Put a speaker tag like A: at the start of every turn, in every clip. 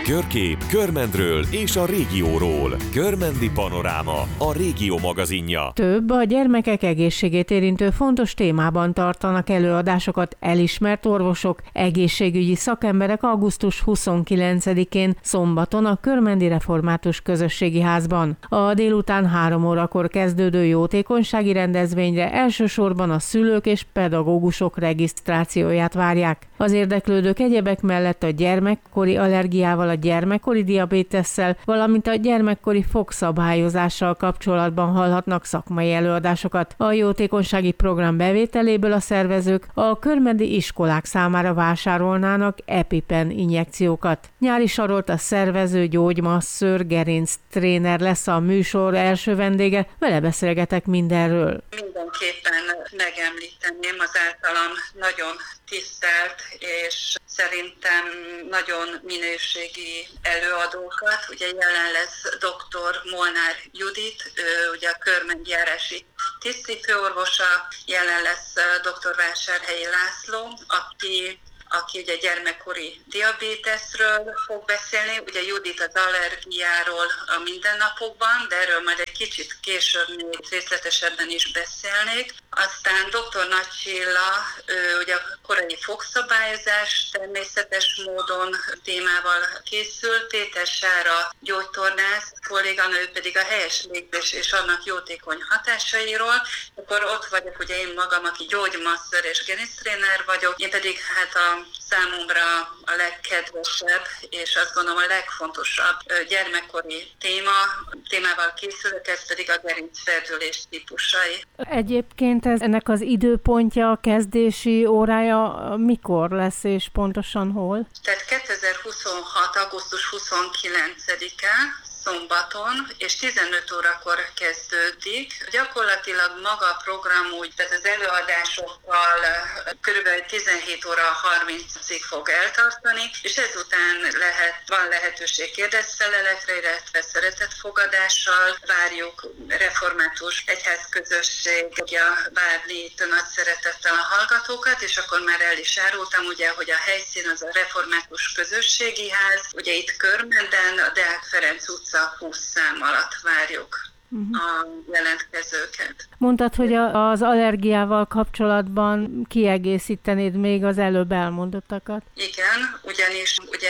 A: Körkép Körmendről és a régióról. Körmendi Panoráma, a régió magazinja.
B: Több a gyermekek egészségét érintő fontos témában tartanak előadásokat elismert orvosok, egészségügyi szakemberek augusztus 29-én szombaton a Körmendi Református Közösségi Házban. A délután 3 órakor kezdődő jótékonysági rendezvényre elsősorban a szülők és pedagógusok regisztrációját várják. Az érdeklődők egyebek mellett a gyermekkori allergiával, a gyermekkori diabétesszel, valamint a gyermekkori fogszabályozással kapcsolatban hallhatnak szakmai előadásokat. A jótékonysági program bevételéből a szervezők a körmendi iskolák számára vásárolnának EpiPen injekciókat. Nyári Sarolt, a szervező gyógymasszőr, gerinctréner lesz a műsor első vendége, vele beszélgetek mindenről.
C: Mindenképpen megemlíteném az általam nagyon tisztelt és szerintem nagyon minőségi előadókat. Ugye jelen lesz dr. Molnár Judit, ő ugye a körmendi járási tisztifőorvosa, jelen lesz dr. Vásárhelyi László, aki ugye gyermekkori diabéteszről fog beszélni, ugye Judit az allergiáról a mindennapokban, de erről majd egy kicsit később még részletesebben is beszélnék. Aztán dr. Nagy Csilla, ugye a korai fogszabályozás természetes módon témával készül, Péter Sára gyógytornász kolléganő pedig a helyes légzés és annak jótékony hatásairól. Akkor ott vagyok ugye én magam, aki gyógymasször és gerinctréner vagyok, én pedig hát számomra a legkedvesebb és azt gondolom a legfontosabb gyermekkori témával készülök, ez pedig a gerincferdülés típusai.
B: Egyébként ennek az időpontja, a kezdési órája mikor lesz és pontosan hol?
C: Tehát 2026. augusztus 29-án, szombaton, és 15 órakor kezdődik. Gyakorlatilag maga a program úgy, tehát az előadásokkal kb. 17 óra 30-ig fog eltartani, és ezután van lehetőség kérdezfelelekre, illetve szeretetfogadással. Várjuk református egyházközösség, ugye várni itt nagy szeretettel a hallgatókat, és akkor már el is árultam, ugye, hogy a helyszín az a református közösségi ház, ugye itt Körmenden, a Deák Ferenc utca 20 szám alatt várjuk a jelentkezőket.
B: Mondtad, hogy az allergiával kapcsolatban kiegészítenéd még az előbb elmondottakat.
C: Igen, ugyanis ugye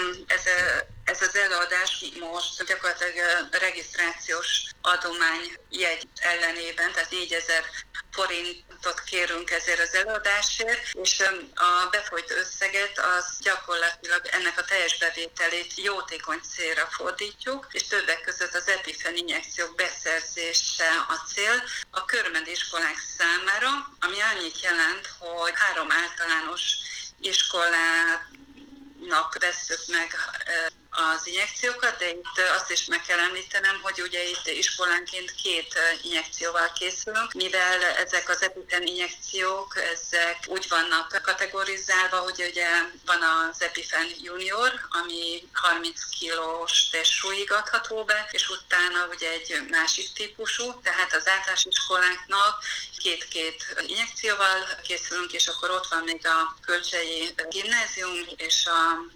C: ez az előadás most gyakorlatilag regisztrációs adományjegy ellenében, tehát 4000 forintot kérünk ezért az előadásért, és a befolyt összeget az gyakorlatilag ennek a teljes bevételét jótékony célra fordítjuk, és többek között az EpiPen injekciók beszerzése a cél a körmendi iskolák számára, ami annyit jelent, hogy 3 általános iskolának vesszük meg az injekciókat, de itt azt is meg kell említenem, hogy ugye itt iskolánként 2 injekcióval készülünk, mivel ezek az EpiPen injekciók, ezek úgy vannak kategorizálva, hogy ugye van az EpiPen Junior, ami 30 kilós testsúlyig adható be, és utána ugye egy másik típusú, tehát az általános iskoláknak 2 injekcióval készülünk, és akkor ott van még a Kölcsei Gimnázium és a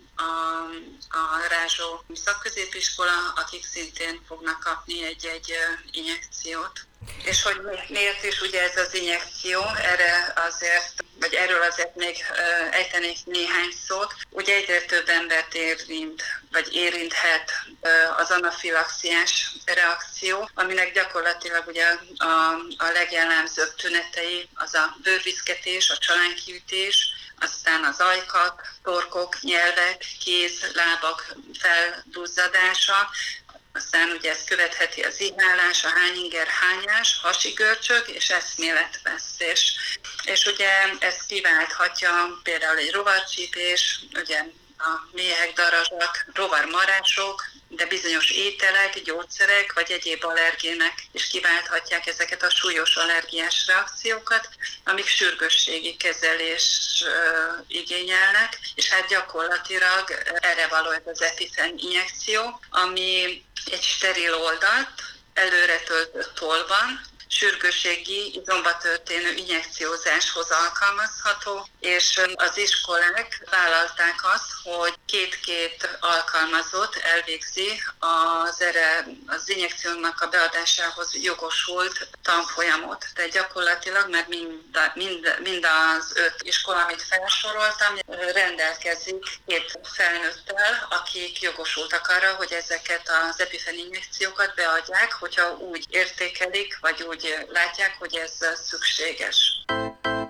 C: Rázsó szakközépiskola, akik szintén fognak kapni egy injekciót. És hogy miért is ugye ez az injekció, erről azért még ejtenék néhány szót. Ugye egyre több embert érinthet az anafilaxiás reakció, aminek gyakorlatilag ugye a legjellemzőbb tünetei az a bőrviszketés, a csalánkiütés, aztán az ajkak, torkok, nyelvek, kéz, lábak felduzzadása, aztán ugye ezt követheti az inhálás, a hányinger hányás, hasi görcsög és eszméletvesztés. És ugye ezt kiválthatja például egy rovarcsípés, ugye a méhek, darazsak, rovarmarások, de bizonyos ételek, gyógyszerek vagy egyéb allergének is kiválthatják ezeket a súlyos allergiás reakciókat, amik sürgősségi kezelés igényelnek, és hát gyakorlatilag erre való ez az EpiPen injekció, ami egy steril oldalt előre töltött tollban, sürgősségi izomba történő injekciózáshoz alkalmazható, és az iskolák vállalták azt, hogy két-két alkalmazott elvégzi az injekciónak a beadásához jogosult tanfolyamot. Tehát gyakorlatilag már mind az 5 iskola, amit felsoroltam, rendelkezik 2 felnőttel, akik jogosultak arra, hogy ezeket az EpiPen injekciókat beadják, hogyha úgy értékelik, vagy úgy látják, hogy ez szükséges.